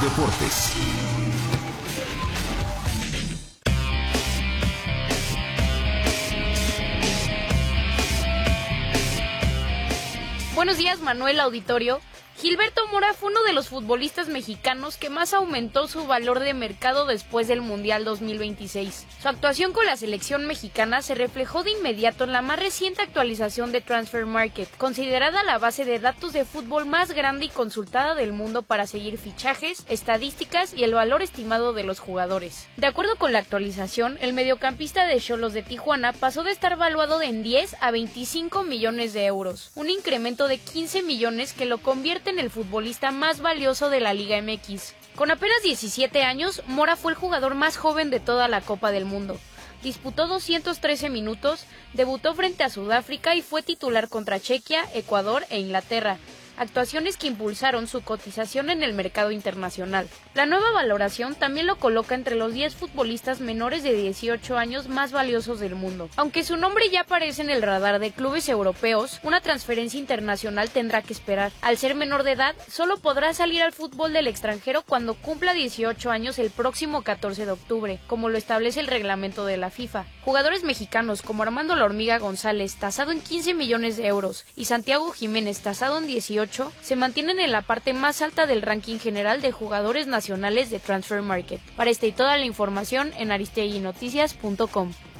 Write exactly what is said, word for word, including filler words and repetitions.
Deportes. Buenos días, Manuel Auditorio. Gilberto Mora fue uno de los futbolistas mexicanos que más aumentó su valor de mercado después del Mundial dos mil veintiséis. Su actuación con la selección mexicana se reflejó de inmediato en la más reciente actualización de Transfer Market, considerada la base de datos de fútbol más grande y consultada del mundo para seguir fichajes, estadísticas y el valor estimado de los jugadores. De acuerdo con la actualización, el mediocampista de Xolos de Tijuana pasó de estar valuado en diez a veinticinco millones de euros, un incremento de quince millones que lo convierte en el futbolista más valioso de la Liga M X. Con apenas diecisiete años, Mora fue el jugador más joven de toda la Copa del Mundo. Disputó doscientos trece minutos, debutó frente a Sudáfrica y fue titular contra Chequia, Ecuador e Inglaterra, actuaciones que impulsaron su cotización en el mercado internacional. La nueva valoración también lo coloca entre los diez futbolistas menores de dieciocho años más valiosos del mundo. Aunque su nombre ya aparece en el radar de clubes europeos, una transferencia internacional tendrá que esperar. Al ser menor de edad, solo podrá salir al fútbol del extranjero cuando cumpla dieciocho años el próximo catorce de octubre, como lo establece el reglamento de la FIFA. Jugadores mexicanos como Armando La Hormiga González, tasado en quince millones de euros, y Santiago Jiménez, tasado en dieciocho, se mantienen en la parte más alta del ranking general de jugadores nacionales de Transfer Market. Para esta y toda la información en aristegui noticias punto com.